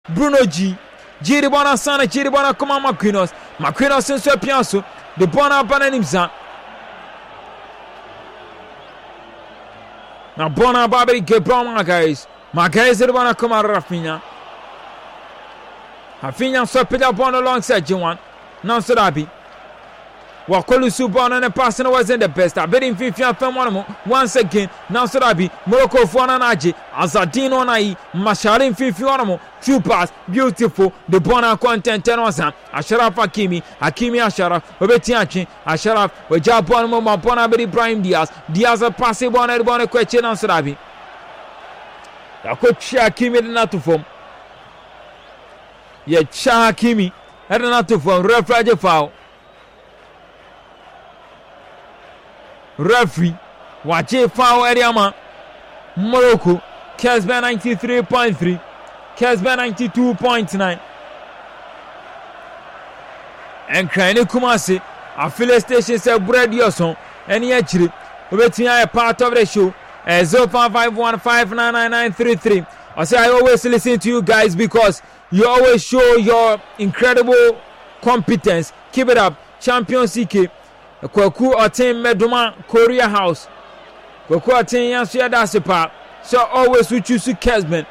Bruno G de bona sana de bona kuma Marquinhos nso pianso de bona bananimza na bona babiri Gabriel Magalhaes de bona kuma Rafinha nso peda bona alongside G1 non so dabi Wakolusu bona ne passing wasn't the best. I bet in Fifa Femonamo once again. Now Sarabi, Morocco for Nanaji, Azadino Nai, Masharin Fifioramo, true pass, beautiful, the Bona content Tenosa, Ashraf Hakimi Ashraf, Obetiachi, Ashraf, Wajabon Bona Bedi Ibrahim Diaz a passive on a Bona question on Sarabi. The coach Hakimi not to form. Yet Hakimi had not to form, referee foul. Referee, Wache foul Eriama, Morocco, Casper 93.3, Casper 92.9. And Kraine Kumasi, affiliate station said Brad Yoson, and actually, waiting a part of the show, 0551599933. I say I always listen to you guys because you always show your incredible competence. Keep it up, Champion CK. Kwaku Otin Meduma Korea House. Kwaku Otin Yansuya Dasipa. So always we choose Kesman.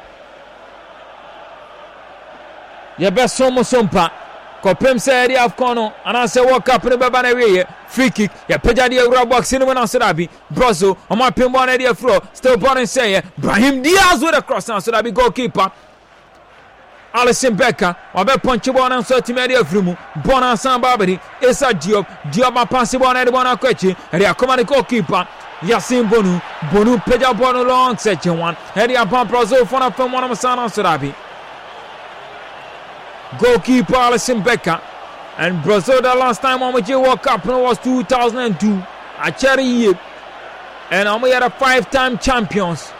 Your best somo sompa. Kopem say area of Kono. And I say walk up in the Babana free kick. Ya Pejadi Robox in one on Sarabi. Brozo. On my pin one area floor. Still born and say Brahim Diaz with a cross on Sarabi goalkeeper. Alisson Becker, Wabe Ponchibon and Sotimedia Frumu, Bona Sambabri, Esa Diop a Passibon and Bona Quechi, and the command goalkeeper, Yasin Bonu, Peja Bono long section one, and the Pamprozo from one of Sana Surabi. Goalkeeper Alisson Becker, and Brazil the last time on which you woke up was 2002, a cherry year, and we are 5-time champions.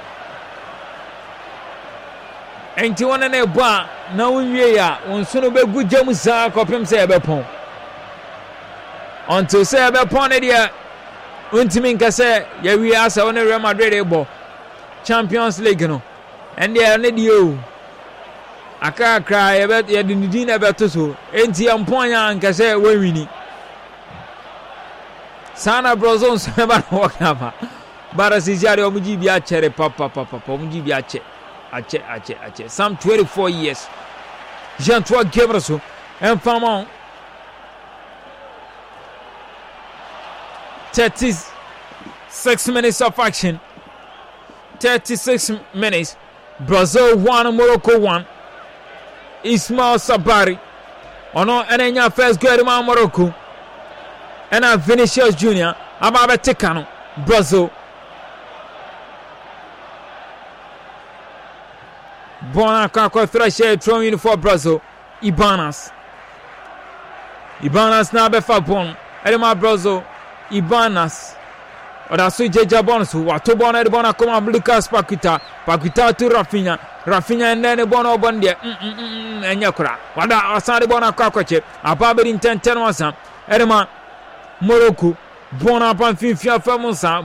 Enti wona na eba na wonwie ya wonsono begu jamusa kopem se ebepon until se ebepon ne dia untimi nka se ya wi asa wona Real Madrid ebo Champions League no ende ne dia o aka kra ya de nidi na beto so enti ampon ya nka se wawini sana brozon se ba no wakaba bara si jare omuji bi a chere papa omuji bi a che Ache. Some 24 years. Jean-Toi Gebreso. And Famon. 36 minutes of action. 36 minutes. Brazil 1, Morocco 1. Ismail Sabari. Ono enenya first goal ma Morocco. And Vinicius Junior. Ababe Tekano. Brazil. Bona Kako Thrasher throwing for Brazil. Ibanas na befa bon. Elma Brazil. Ibanas. Oda su Jeja Bonsu. Wato bona de bona koma Lucas Paqueta to Rafinha and then bona bondia. Enyakura. Wada asade bona Kakoche. Ababe intenten wasa. Elma Morocco. Bona pan finfia famonsa.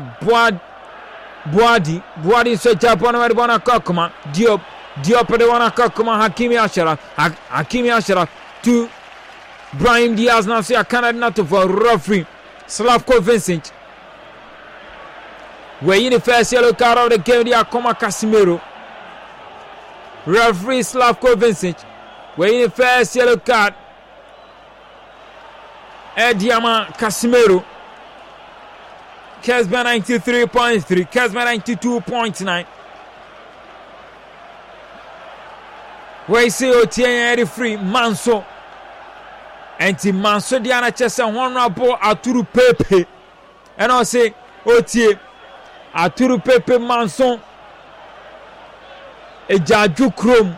Boadi so Japona de bona Kakoma. Diop de wana Kakuma Hakimi Ashraf to Brahim Diaz now say a Canada for referee Slavko Vincic. We're in the first yellow card of the game. The Akoma Casemiro. Referee Slavko Vincic. We're in the first yellow card. Ediama Casemiro. Kesman 93.3. Kesman 92.9. We say Otiene free Manso. And Manso Diana Chessa honorable Arturo Pepe. And I say Otie Arturo Pepe Manson. Ejaju Chrome.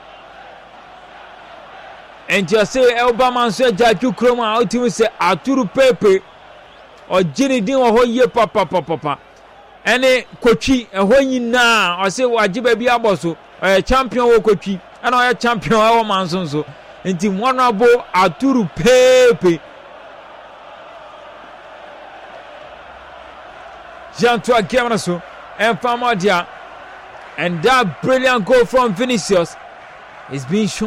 And just say Elba Manso Ejaju Chrome. I ultimately say Arturo Pepe or Jenny Din or Hoye Papa. And a coachy and when you now I say Wajiba Biaboso a champion or coachy. And I champion our Manson so into honorable Arturo Pepe. Jean-Toi Gebreso and Famadia. And that brilliant goal from Vinicius. is being shown